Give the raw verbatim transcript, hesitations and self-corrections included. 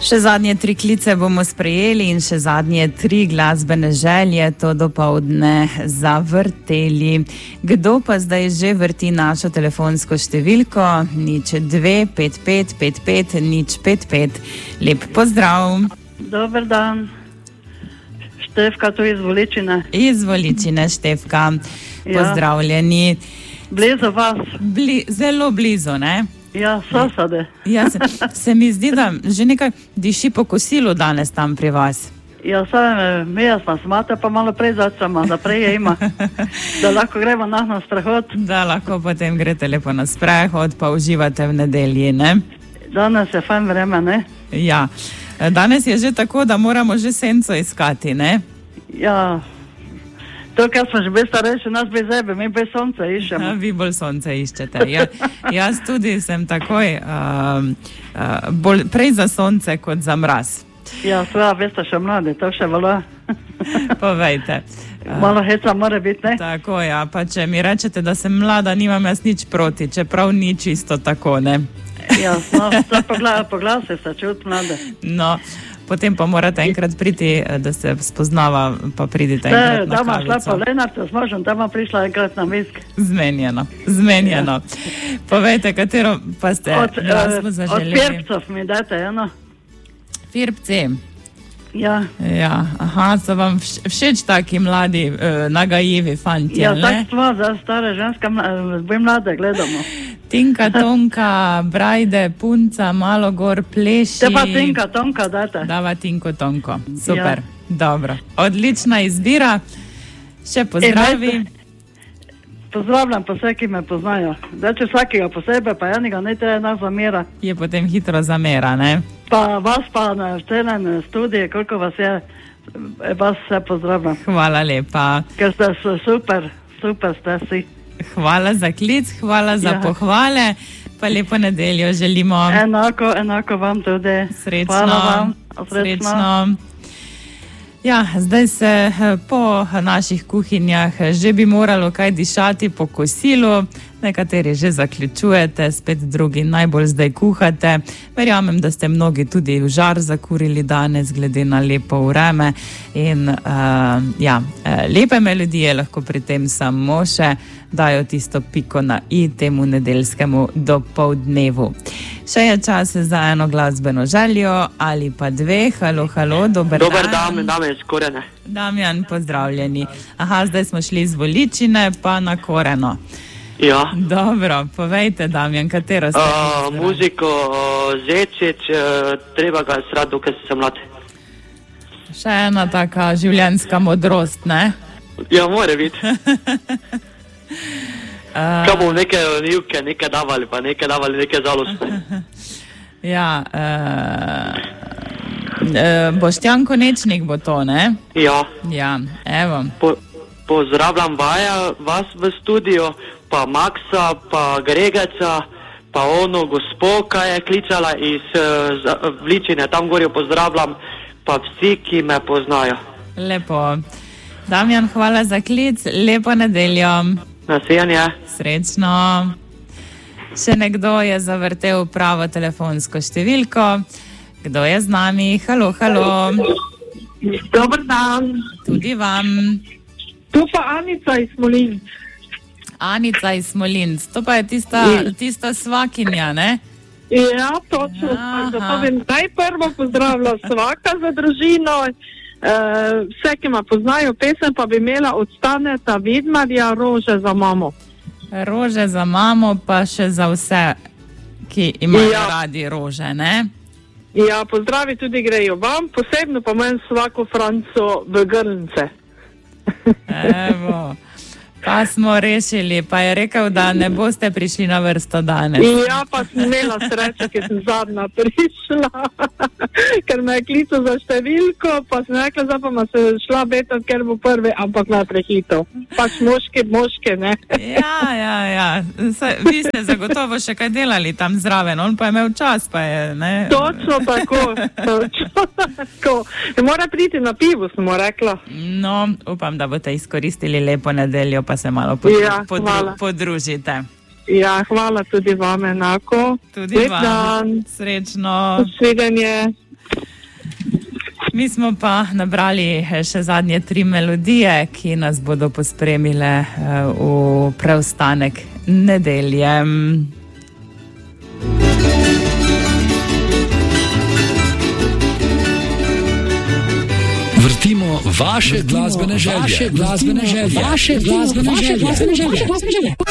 Še zadnje tri klice bomo sprejeli in še zadnje tri glasbene želje to dopoldne zavrteli. Kdo pa zdaj že vrti našo telefonsko številko? Nič dve, pet, pet, pet, pet, nič, pet, pet. Lep pozdrav. Dober dan. Štefka, tu iz Voličine. Iz Voličine, Štefka. Pozdravljeni. Ja. Blizu vas. Bli, zelo blizu, ne? Ja, sosede. Ja, se, se mi zdi, da že nekaj diši po kosilu danes tam pri vas. Ja, saj me jasno smate, pa malo prej začama, da prej je ima. Da lahko gremo na sprehod. Da lahko potem grete lepo na sprehod, pa uživate v nedelji, ne? Danes je fajn vreme, ne? Ja, danes je že tako, da moramo že senco iskati, ne? Ja, to, kar smo že bolj starejši, nas bez zebe, mi bez sonca iščemo. A, vi bolj sonce iščete. Ja, jaz tudi sem takoj uh, uh, bolj, prej za sonce kot za mraz. Ja, svoja veste še mladi, to še velo. Povejte. Uh, Malo heca mora biti, ne? Tako, ja, pa če mi rečete, da sem mlada, nimam jaz nič proti, čeprav ni čisto tako, ne? Ja, no, pogla, poglasi se čut mlade. No, potem pa morate enkrat priti, da se spoznava, pa pridite enkrat na kavico. Da, šla po Lenartu, smožem, tam prišla enkrat na misk. Zmenjeno, zmenjeno. Ja. Povejte, katero pa ste od, glasbo zaželeli? Od Firpcov mi dajte eno. Firpci? Ja. Ja, aha, so vam všeč taki mladi, uh, nagajivi fanti, ja, ne? Ja, tak smo za stare ženske, bolj mlade gledamo. Tinka, Tonka, Brajde, Punca, malo gor pleši. Te pa Tinka, Tonka date. Dava Tinko, Tonko. Super, ja. Dobro. Odlična izbira. Še pozdravi. Pozdravljam pa vse, ki me poznajo. Da, če vsakega posebej, pa enega ne treba nas zamera. Je potem hitro zamera, ne? Pa vas pa na celem studiju, koliko vas je, vas vse pozdravljam. Hvala lepa. Ker ste super, super ste si. Hvala za klic, hvala za ja. pohvale, pa lepo nedeljo želimo. Enako, enako vam tudi. Srečno. Hvala vam. Srečno. Srečno. Ja, zdaj se po naših kuhinjah že bi moralo kaj dišati po kosilu. Nekateri že zaključujete, spet drugi najbolj zdaj kuhate. Verjamem, da ste mnogi tudi v žar zakurili danes, glede na lepo vreme. In uh, ja, lepe melodije lahko pri tem samo še dajo tisto piko na i temu nedeljskemu dopoldnevu. Še je čas za eno glasbeno željo ali pa dve. Halo, halo, dober, dober dan. dan, Damjan iz Korene. Damjan, pozdravljeni. Aha, zdaj smo šli iz Voličine pa na Koreno. Ja. Dobro, povejte, Damjan, katero ste? Uh, muziko uh, Zečič, uh, treba ga srati, dokaj se mlad. Še ena taka življenjska modrost, ne? Ja, more biti. Uh, Kaj bomo neke nivke, neke davali, pa neke davali, neke žalostne. Ja, uh, uh, Boštjan Konečnik bo to, ne? Ja. Ja, evo. Po, pozdravljam vaja, vas v studio, pa Maksa, pa Gregaca, pa ono gospo, kaj je kličala iz uh, Vličine, tam gorjo pozdravljam, pa vsi, ki me poznajo. Lepo. Damjan, hvala za klic, lepo nedeljo. Nasvidenje. Srečno. Še nekdo je zavrtel pravo telefonsko številko. Kdo je z nami? Halo, halo. Dobar dan. Tudi vam. Tu pa Anica iz Smolinc. Anica iz Smolinc. To pa je tista, tista svakinja, ne? Ja, točno. Zato bi najprvo pozdravila svaka za družino. Uh, vse, ki me poznajo pesem, pa bi imela od Staneta Vidmarja Rože za mamo. Rože za mamo, pa še za vse, ki imajo ja. radi rože, ne? Ja, pozdravi tudi grejo vam, posebno pa meni svako Franco v Grnce. Evo, pa smo rešili, pa je rekel, da ne boste prišli na vrsto danes. Ja, pa sem imela srečo, ker sem zadnja prišla, ker me je klical za številko, pa sem rekla, zdaj pa ma se šla betat, ker bo prvi, ampak me je prehitov. Pač moške, moške, ne? Ja, ja, ja. Saj, vi ste zagotovo še kaj delali tam zraven, on pa je imel čas, pa je, ne? Točno tako, točno tako. Mora priti na pivo, sem mu rekla. No, upam, da boste izkoristili lepo nedeljo, pa se malo podru ja, podru podružite. Ja, hvala tudi vam enako. Tudi Lep vam. Dan. Srečno. Nasvidenje. Mi smo pa nabrali še zadnje tri melodije, ki nas bodo pospremile v preostanek nedelje. Vrtimo vaše glasbene želje. Vaše glasbene želje. Vaše glasbene želje.